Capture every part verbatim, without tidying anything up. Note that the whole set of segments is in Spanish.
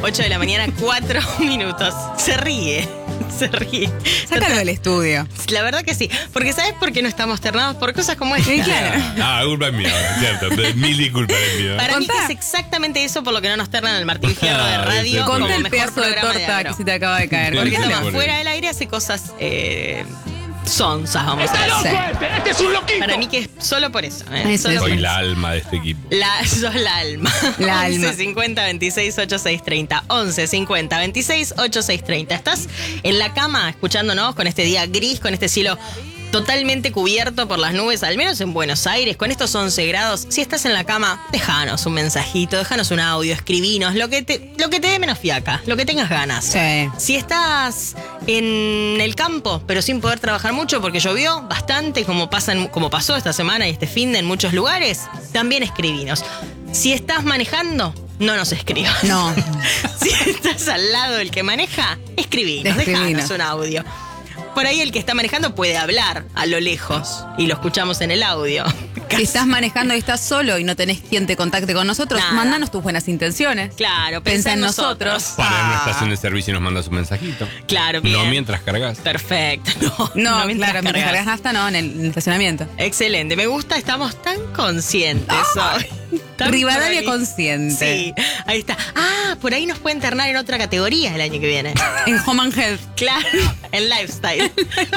ocho de la mañana, cuatro minutos. Se ríe, se ríe. Sácalo del estudio. La verdad que sí. Porque ¿sabes por qué no estamos ternados? Por cosas como esta. Sí, claro. Ah, culpa es mía, cierto. Mil disculpas es mía. Para mí Contá. que es exactamente eso por lo que no nos ternan el Martín Fierro de radio. como Conté el mejor pedazo de programa torta agro. que se te acaba de caer. Porque Contalo. toma, fuera del aire hace cosas eh, sonzas, vamos a Sí. decir. ¡Este es un loquito! Para mí que es solo por eso. ¿eh? Ay, Solo sí, por Soy eso. la alma de este equipo. La, sos la alma. La alma. once cincuenta veintiséis ochenta y seis treinta. once cincuenta veintiséis ochenta y seis treinta. ¿Estás en la cama escuchándonos con este día gris, con este cielo totalmente cubierto por las nubes, al menos en Buenos Aires, con estos once grados? Si estás en la cama, déjanos un mensajito, déjanos un audio, escribinos, lo que te, lo que te dé menos fiaca, lo que tengas ganas. Sí. Si estás en el campo, pero sin poder trabajar mucho porque llovió bastante, como, pasa en- como pasó esta semana y este fin de en muchos lugares, también escribinos. Si estás manejando, no nos escribas. No. Si estás al lado del que maneja, escribinos, Escribinos. déjanos un audio. Por ahí el que está manejando puede hablar a lo lejos y lo escuchamos en el audio. Si estás manejando y estás solo y no tenés quien te contacte con nosotros, Nada. mandanos tus buenas intenciones. Claro, Pensa en nosotros. nosotros. Para en una Ah. estación de servicio y nos mandas un mensajito. Claro, bien. No mientras cargas. Perfecto. No, No, mientras claro, mientras cargas. cargas hasta no, en el, en el estacionamiento. Excelente, me gusta, estamos tan conscientes hoy. Tan Rivadavia proli- consciente. Sí, ahí está. Ah, por ahí nos pueden internar en otra categoría el año que viene. En Home and Health. Claro, en lifestyle.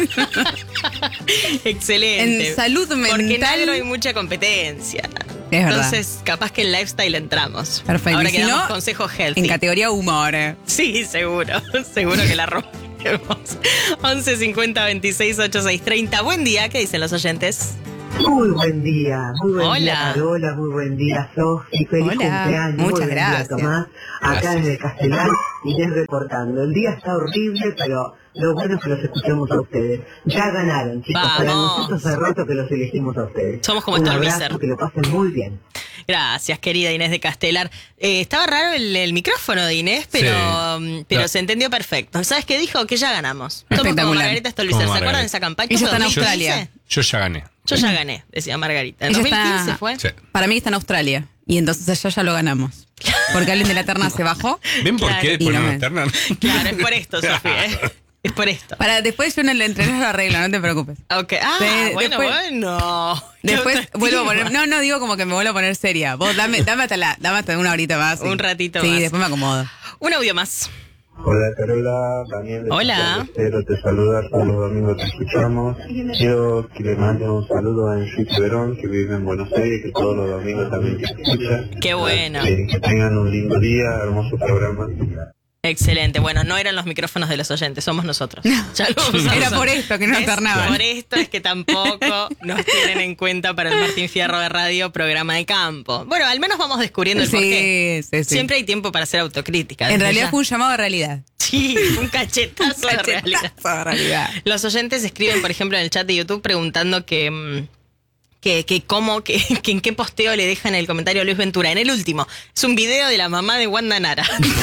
Excelente. En salud Porque en mental. agro hay mucha competencia. Es verdad. Entonces, capaz que en lifestyle entramos. Perfecto. Ahora Y si que damos no, consejos healthy. En categoría humor. Sí, seguro. Seguro que la rompemos. once cincuenta veintiséis ochenta y seis treinta. Buen día, ¿qué dicen los oyentes? Muy buen día, muy buen Hola. día Carola, muy buen día Sofi, feliz Hola, cumpleaños, muchas muy buen gracias. día Tomás, acá Gracias. desde Castellán y les reportando. El día está horrible, pero lo bueno es que los escuchamos a ustedes. Ya ganaron, chicos, para Vamos. nosotros hace rato que los elegimos a ustedes. Somos como Un Stormvisor. abrazo, que lo pasen muy bien. Gracias, querida Inés de Castelar. Eh, estaba raro el, el micrófono de Inés, pero, Sí. mm, pero Claro. se entendió perfecto. ¿Sabes qué dijo? Que ya ganamos. Somos como Espectacular. Margarita Stolbizer. Como ¿Se acuerdan Margarita. de esa campaña? Ella ¿Fue está en dos mil Australia. quince? Yo ya gané. Yo ya gané, decía Margarita. ¿En Ella dos mil quince está- fue? Sí. Para mí está en Australia. Y entonces allá ya lo ganamos. Porque alguien de la terna se bajó. ¿Ven por Claro. qué Y después no no me- nos ternan? Claro, es por esto, Sofía. ¿eh? Es por esto. Para después yo en el entreno lo arreglo, no te preocupes. Ok. Ah, De- bueno, después- bueno. Qué Después autoestima. vuelvo a poner. No, no digo como que me vuelvo a poner seria. Vos dame, dame hasta la, dame hasta una horita más. y- Un ratito sí, más. después me acomodo. Un audio más. Hola Carola, Daniel de Hola. Santiago del Estero te saluda, todos los domingos te escuchamos. Quiero que le mande un saludo a Enrique Verón, que vive en Buenos Aires, que todos los domingos también te escucha. Qué bueno. Eh, que tengan un lindo día, hermoso programa. Excelente. Bueno, no eran los micrófonos de los oyentes, somos nosotros. Ya lo vamos a Era usar. por esto que no ¿Ves? alternaban. Por esto es que tampoco nos tienen en cuenta para el Martín Fierro de Radio, programa de campo. Bueno, al menos vamos descubriendo el porqué. Sí, sí, sí. Siempre hay tiempo para hacer autocrítica. En desde realidad ya. fue un llamado a realidad. Sí, un cachetazo, de realidad. Cachetazo de realidad. Los oyentes escriben, por ejemplo, en el chat de YouTube preguntando que, mm, que, que cómo, que, que en qué posteo le dejan el comentario a Luis Ventura. En el último, es un video de la mamá de Wanda Nara.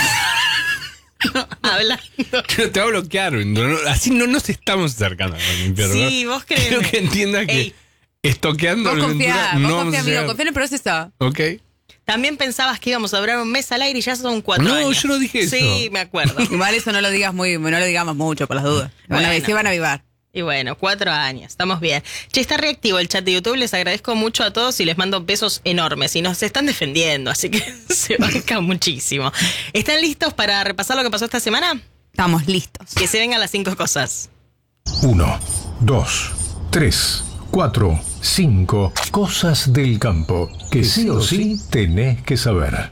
Hablando. Pero te va a bloquear. no, no, así no nos estamos acercando al infierno. Sí, ¿no? vos créeme. Quiero que entiendas que Ey. estoqueando Vos la confía, aventura vos no vamos confía, a amigo, llegar. confía en el proceso. Ok. También pensabas que íbamos a durar un mes al aire y ya son cuatro No, años. yo no dije eso. Sí, me acuerdo. Igual eso no lo digas muy, no lo digamos mucho por las dudas. Van a, Bueno. se van a avivar. Y bueno, cuatro años, estamos bien. Che, está reactivo el chat de YouTube, les agradezco mucho a todos y les mando besos enormes. Y nos están defendiendo, así que se banca muchísimo. ¿Están listos para repasar lo que pasó esta semana? Estamos listos. Que se vengan las cinco cosas. Uno, dos, tres, cuatro, cinco cosas del campo que sí o sí tenés que saber.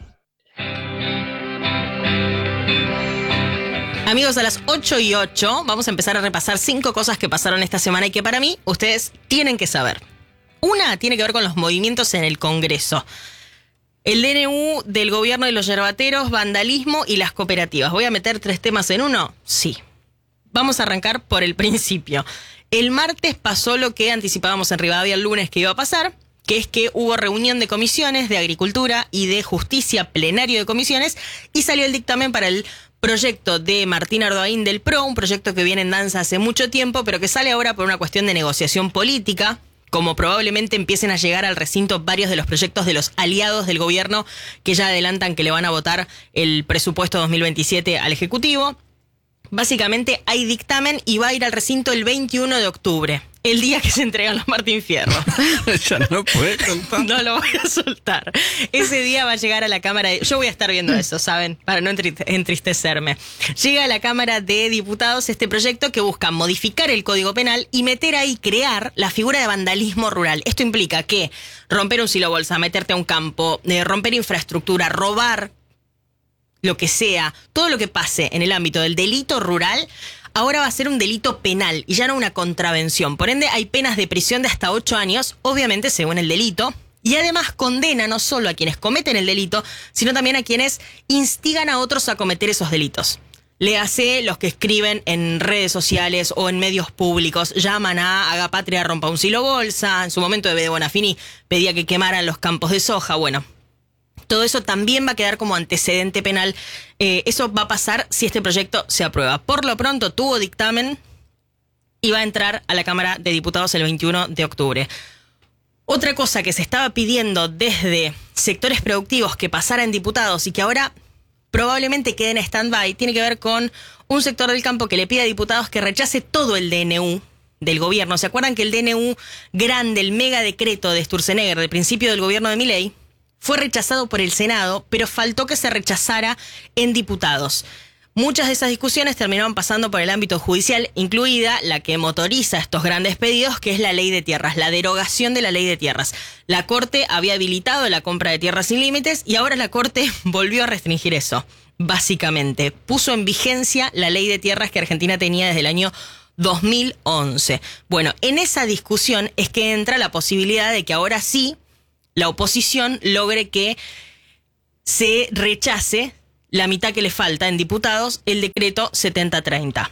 Amigos, a las ocho y ocho vamos a empezar a repasar cinco cosas que pasaron esta semana y que para mí ustedes tienen que saber. Una tiene que ver con los movimientos en el Congreso. El D N U del gobierno de los yerbateros, vandalismo y las cooperativas. ¿Voy a meter tres temas en uno? Sí. Vamos a arrancar por el principio. El martes pasó lo que anticipábamos en Rivadavia el lunes que iba a pasar, que es que hubo reunión de comisiones de Agricultura y de Justicia, plenario de comisiones, y salió el dictamen para el proyecto de Martín Ardoaín del P R O, un proyecto que viene en danza hace mucho tiempo, pero que sale ahora por una cuestión de negociación política como probablemente empiecen a llegar al recinto varios de los proyectos de los aliados del gobierno que ya adelantan que le van a votar el presupuesto dos mil veintisiete al Ejecutivo. Básicamente hay dictamen y va a ir al recinto el veintiuno de octubre, el día que se entregan los Martín Fierro. Ya no puedes contar. No lo voy a soltar. Ese día va a llegar a la Cámara de... Yo voy a estar viendo eso, ¿saben? Para no entriste- entristecerme. Llega a la Cámara de Diputados este proyecto que busca modificar el Código Penal y meter ahí, crear la figura de vandalismo rural. Esto implica que romper un silo bolsa, meterte a un campo, eh, romper infraestructura, robar lo que sea, todo lo que pase en el ámbito del delito rural, ahora va a ser un delito penal y ya no una contravención. Por ende, hay penas de prisión de hasta ocho años, obviamente según el delito, y además condena no solo a quienes cometen el delito, sino también a quienes instigan a otros a cometer esos delitos. Léase los que escriben en redes sociales o en medios públicos, llaman a Haga Patria, rompa un silo bolsa, en su momento Ebe de Bonafini pedía que quemaran los campos de soja, bueno... Todo eso también va a quedar como antecedente penal. Eh, eso va a pasar si este proyecto se aprueba. Por lo pronto tuvo dictamen y va a entrar a la Cámara de Diputados el veintiuno de octubre. Otra cosa que se estaba pidiendo desde sectores productivos que pasara en diputados y que ahora probablemente quede en stand-by, tiene que ver con un sector del campo que le pide a diputados que rechace todo el D N U del gobierno. ¿Se acuerdan que el D N U grande, el mega decreto de Sturzenegger del principio del gobierno de Milei, fue rechazado por el Senado, pero faltó que se rechazara en diputados? Muchas de esas discusiones terminaron pasando por el ámbito judicial, incluida la que motoriza estos grandes pedidos, que es la ley de tierras, la derogación de la ley de tierras. La Corte había habilitado la compra de tierras sin límites y ahora la Corte volvió a restringir eso, básicamente. Puso en vigencia la ley de tierras que Argentina tenía desde el año dos mil once. Bueno, en esa discusión es que entra la posibilidad de que ahora sí la oposición logre que se rechace la mitad que le falta en diputados, el decreto setenta treinta.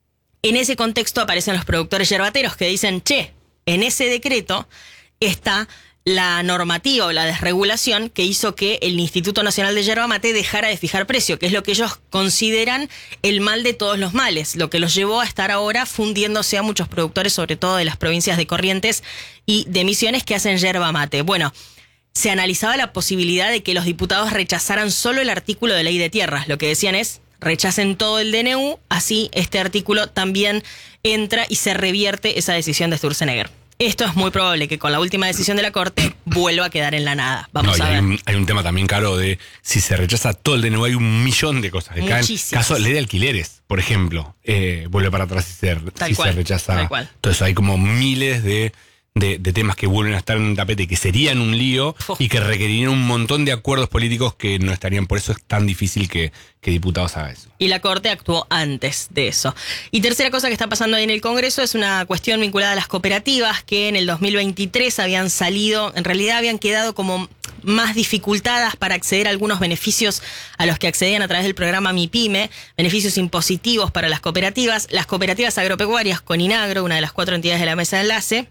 En ese contexto aparecen los productores yerbateros que dicen, che, en ese decreto está la normativa o la desregulación que hizo que el Instituto Nacional de Yerba Mate dejara de fijar precio, que es lo que ellos consideran el mal de todos los males, lo que los llevó a estar ahora fundiéndose a muchos productores, sobre todo de las provincias de Corrientes y de Misiones, que hacen yerba mate. Bueno, se analizaba la posibilidad de que los diputados rechazaran solo el artículo de ley de tierras. Lo que decían es, rechacen todo el D N U, así este artículo también entra y se revierte esa decisión de Sturzenegger. Esto es muy probable que con la última decisión de la Corte vuelva a quedar en la nada. Vamos no, a hay ver. un, hay un tema también, Caro, de si se rechaza todo el D N U, hay un millón de cosas que caen. Muchísimas. Caso ley de alquileres, por ejemplo, eh, vuelve para atrás si se, Tal si cual, se rechaza. tal cual. Entonces hay como miles de, de, de temas que vuelven a estar en un tapete, que serían un lío Uf. y que requerirían un montón de acuerdos políticos que no estarían. Por eso es tan difícil que, que diputados hagan eso. Y la Corte actuó antes de eso. Y tercera cosa que está pasando ahí en el Congreso es una cuestión vinculada a las cooperativas que en el dos mil veintitrés habían salido, en realidad habían quedado como más dificultadas para acceder a algunos beneficios a los que accedían a través del programa MIPYME, beneficios impositivos para las cooperativas. Las cooperativas agropecuarias, Coninagro, una de las cuatro entidades de la mesa de enlace,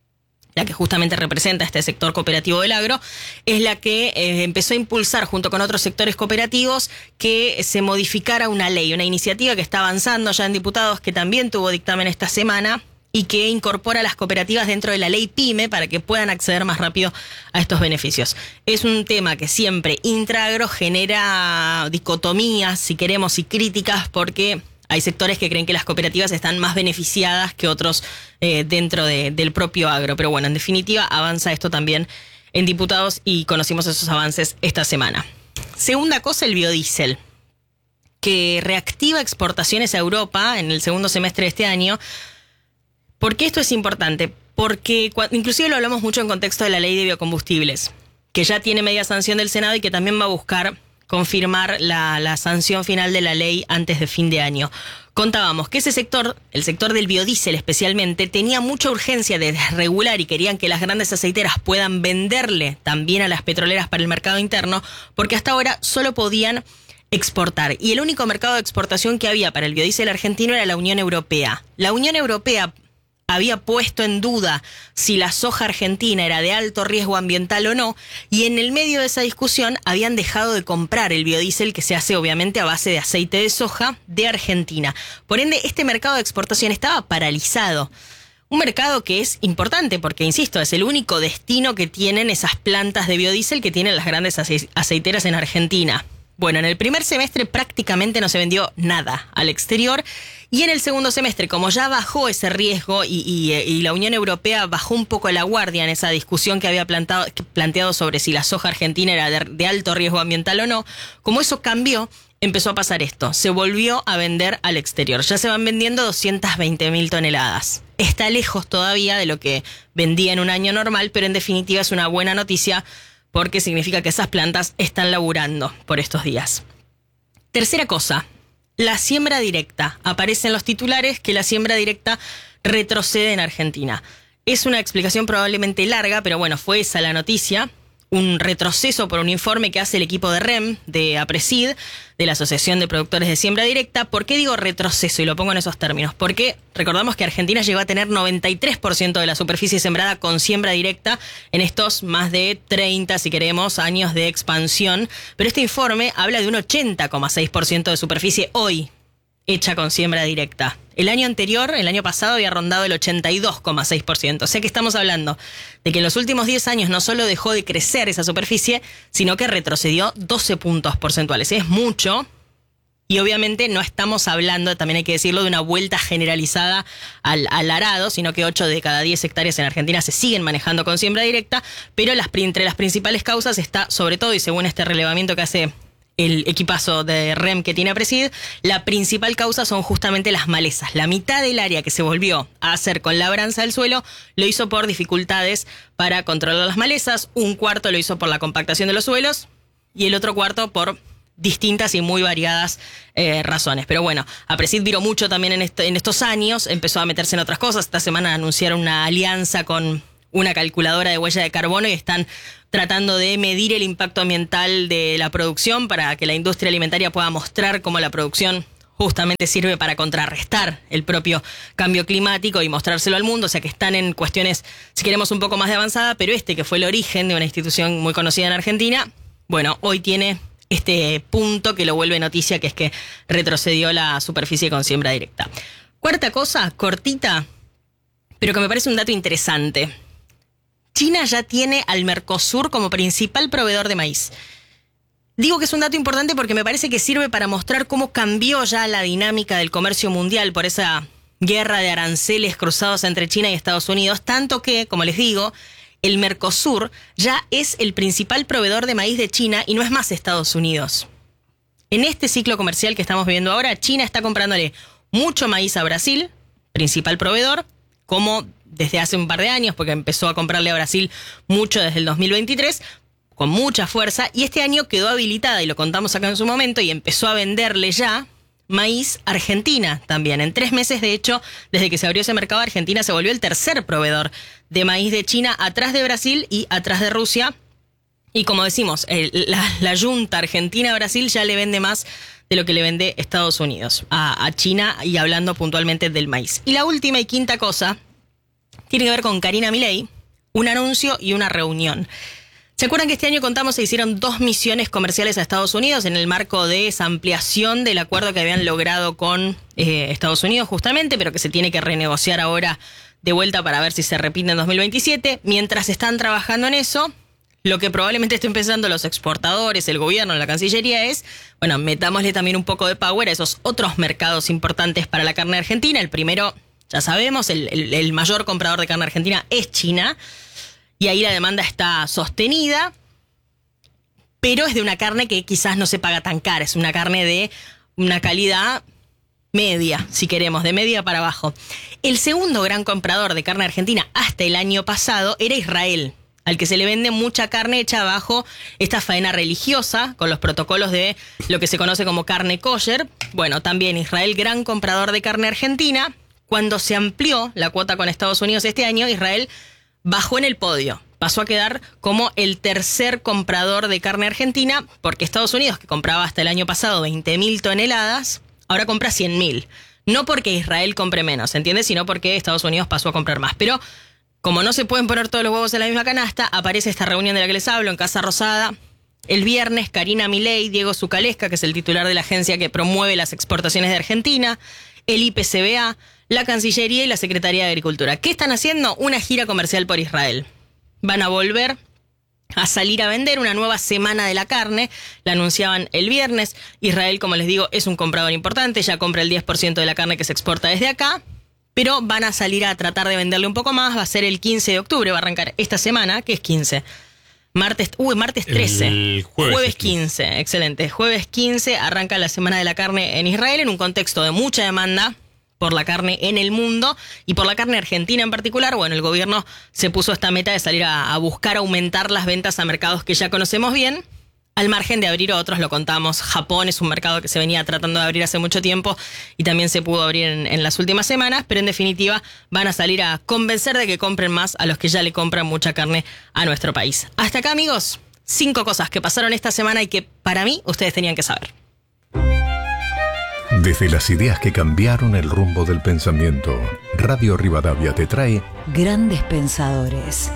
la que justamente representa este sector cooperativo del agro, es la que eh, empezó a impulsar junto con otros sectores cooperativos que se modificara una ley, una iniciativa que está avanzando ya en diputados, que también tuvo dictamen esta semana y que incorpora a las cooperativas dentro de la ley PYME para que puedan acceder más rápido a estos beneficios. Es un tema que siempre intraagro genera dicotomías, si queremos, y críticas, porque hay sectores que creen que las cooperativas están más beneficiadas que otros eh, dentro de, del propio agro. Pero bueno, en definitiva, avanza esto también en diputados y conocimos esos avances esta semana. Segunda cosa, el biodiesel, que reactiva exportaciones a Europa en el segundo semestre de este año. ¿Por qué esto es importante? Porque inclusive lo hablamos mucho en contexto de la ley de biocombustibles, que ya tiene media sanción del Senado y que también va a buscar confirmar la, la sanción final de la ley antes de fin de año. Contábamos que ese sector, el sector del biodiesel especialmente, tenía mucha urgencia de desregular y querían que las grandes aceiteras puedan venderle también a las petroleras para el mercado interno, porque hasta ahora solo podían exportar. Y el único mercado de exportación que había para el biodiesel argentino era la Unión Europea. La Unión Europea había puesto en duda si la soja argentina era de alto riesgo ambiental o no, y en el medio de esa discusión habían dejado de comprar el biodiesel, que se hace obviamente a base de aceite de soja, de Argentina. Por ende, este mercado de exportación estaba paralizado. Un mercado que es importante porque, insisto, es el único destino que tienen esas plantas de biodiesel que tienen las grandes ace- aceiteras en Argentina. Bueno, en el primer semestre prácticamente no se vendió nada al exterior y en el segundo semestre, como ya bajó ese riesgo y, y, y la Unión Europea bajó un poco la guardia en esa discusión que había plantado, planteado sobre si la soja argentina era de, de alto riesgo ambiental o no, como eso cambió, empezó a pasar esto. Se volvió a vender al exterior. Ya se van vendiendo doscientas veinte mil toneladas. Está lejos todavía de lo que vendía en un año normal, pero en definitiva es una buena noticia porque significa que esas plantas están laburando por estos días. Tercera cosa, la siembra directa. Aparece en los titulares que la siembra directa retrocede en Argentina. Es una explicación probablemente larga, pero bueno, fue esa la noticia. Un retroceso por un informe que hace el equipo de R E M, de APRESID, de la Asociación de Productores de Siembra Directa. ¿Por qué digo retroceso? Y lo pongo en esos términos. Porque recordamos que Argentina llegó a tener noventa y tres por ciento de la superficie sembrada con siembra directa en estos más de treinta, si queremos, años de expansión. Pero este informe habla de un ochenta coma seis por ciento de superficie hoy hecha con siembra directa. El año anterior, el año pasado, había rondado el ochenta y dos coma seis por ciento. O sea que estamos hablando de que en los últimos diez años no solo dejó de crecer esa superficie, sino que retrocedió doce puntos porcentuales. Es mucho. Y obviamente no estamos hablando, también hay que decirlo, de una vuelta generalizada al, al arado, sino que ocho de cada diez hectáreas en Argentina se siguen manejando con siembra directa, pero las, entre las principales causas está, sobre todo, y según este relevamiento que hace el equipazo de R E M que tiene APRESID, la principal causa son justamente las malezas. La mitad del área que se volvió a hacer con labranza del suelo lo hizo por dificultades para controlar las malezas, un cuarto lo hizo por la compactación de los suelos y el otro cuarto por distintas y muy variadas eh, razones. Pero bueno, APRESID viró mucho también en, este, en estos años, empezó a meterse en otras cosas. Esta semana anunciaron una alianza con una calculadora de huella de carbono y están tratando de medir el impacto ambiental de la producción para que la industria alimentaria pueda mostrar cómo la producción justamente sirve para contrarrestar el propio cambio climático y mostrárselo al mundo. O sea que están en cuestiones, si queremos, un poco más de avanzada, pero este que fue el origen de una institución muy conocida en Argentina, bueno, hoy tiene este punto que lo vuelve noticia, que es que retrocedió la superficie con siembra directa. Cuarta cosa, cortita, pero que me parece un dato interesante. China ya tiene al Mercosur como principal proveedor de maíz. Digo que es un dato importante porque me parece que sirve para mostrar cómo cambió ya la dinámica del comercio mundial por esa guerra de aranceles cruzados entre China y Estados Unidos, tanto que, como les digo, el Mercosur ya es el principal proveedor de maíz de China y no es más Estados Unidos. En este ciclo comercial que estamos viviendo ahora, China está comprándole mucho maíz a Brasil, principal proveedor, como desde hace un par de años, porque empezó a comprarle a Brasil mucho desde el dos mil veintitrés, con mucha fuerza, y este año quedó habilitada, y lo contamos acá en su momento, y empezó a venderle ya maíz a Argentina también. En tres meses, de hecho, desde que se abrió ese mercado, Argentina se volvió el tercer proveedor de maíz de China, atrás de Brasil y atrás de Rusia. Y como decimos, el, la, la yunta Argentina-Brasil ya le vende más de lo que le vende Estados Unidos a, a China, y hablando puntualmente del maíz. Y la última y quinta cosa tiene que ver con Karina Milei, un anuncio y una reunión. ¿Se acuerdan que este año contamos se hicieron dos misiones comerciales a Estados Unidos en el marco de esa ampliación del acuerdo que habían logrado con eh, Estados Unidos justamente, pero que se tiene que renegociar ahora de vuelta para ver si se repite en dos mil veintisiete? Mientras están trabajando en eso, lo que probablemente estén pensando los exportadores, el gobierno, la Cancillería es, bueno, metámosle también un poco de power a esos otros mercados importantes para la carne argentina. El primero, ya sabemos, el, el, el mayor comprador de carne argentina es China, y ahí la demanda está sostenida, pero es de una carne que quizás no se paga tan cara, es una carne de una calidad media, si queremos, de media para abajo. El segundo gran comprador de carne argentina hasta el año pasado era Israel, al que se le vende mucha carne hecha bajo esta faena religiosa, con los protocolos de lo que se conoce como carne kosher. Bueno, también Israel, gran comprador de carne argentina. Cuando se amplió la cuota con Estados Unidos este año, Israel bajó en el podio. Pasó a quedar como el tercer comprador de carne argentina, porque Estados Unidos, que compraba hasta el año pasado veinte mil toneladas, ahora compra cien mil. No porque Israel compre menos, ¿entiendes? Sino porque Estados Unidos pasó a comprar más. Pero como no se pueden poner todos los huevos en la misma canasta, aparece esta reunión de la que les hablo en Casa Rosada. El viernes, Karina Milei, Diego Zucalesca, que es el titular de la agencia que promueve las exportaciones de Argentina, el I P C B A, la Cancillería y la Secretaría de Agricultura. ¿Qué están haciendo? Una gira comercial por Israel. Van a volver a salir a vender una nueva semana de la carne. La anunciaban el viernes. Israel, como les digo, es un comprador importante. Ya compra el diez por ciento de la carne que se exporta desde acá. Pero van a salir a tratar de venderle un poco más. Va a ser el quince de octubre. Va a arrancar esta semana, que es quince. Martes, uy, martes trece. El jueves, jueves quince, excelente. Jueves quince arranca la Semana de la Carne en Israel en un contexto de mucha demanda por la carne en el mundo y por la carne argentina en particular. Bueno, el gobierno se puso esta meta de salir a, a buscar aumentar las ventas a mercados que ya conocemos bien, al margen de abrir otros, lo contamos. Japón es un mercado que se venía tratando de abrir hace mucho tiempo y también se pudo abrir en, en las últimas semanas, pero en definitiva van a salir a convencer de que compren más a los que ya le compran mucha carne a nuestro país. Hasta acá, amigos, cinco cosas que pasaron esta semana y que para mí ustedes tenían que saber. Desde las ideas que cambiaron el rumbo del pensamiento, Radio Rivadavia te trae Grandes Pensadores.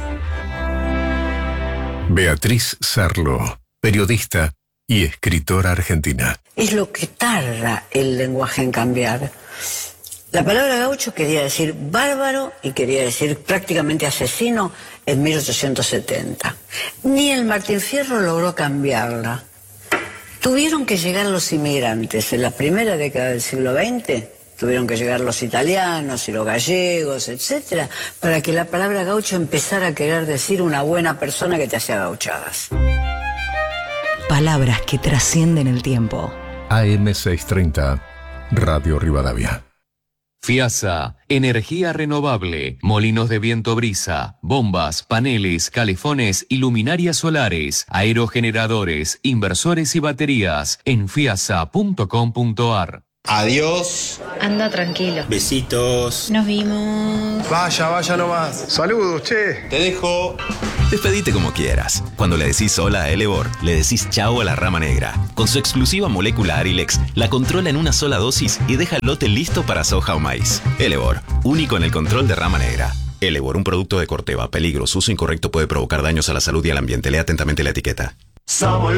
Beatriz Sarlo, periodista y escritora argentina. Es lo que tarda el lenguaje en cambiar. La palabra gaucho quería decir bárbaro y quería decir prácticamente asesino en mil ochocientos setenta. Ni el Martín Fierro logró cambiarla. Tuvieron que llegar los inmigrantes en la primera década del siglo veinte, tuvieron que llegar los italianos y los gallegos, etcétera, para que la palabra gaucho empezara a querer decir una buena persona que te hacía gauchadas. Palabras que trascienden el tiempo. A M seiscientos treinta, Radio Rivadavia. FIASA, energía renovable, molinos de viento brisa, bombas, paneles, calefones y luminarias solares, aerogeneradores, inversores y baterías en fiasa punto com punto ar. Adiós. Anda tranquilo. Besitos. Nos vimos. Vaya, vaya nomás. Saludos, che. Te dejo. Despedite como quieras. Cuando le decís hola a Elevor, le decís chau a la rama negra. Con su exclusiva molécula Arilex, la controla en una sola dosis y deja el lote listo para soja o maíz. Elevor, único en el control de rama negra. Elevor, un producto de Corteva. Peligro, su uso incorrecto puede provocar daños a la salud y al ambiente. Lea atentamente la etiqueta. Somos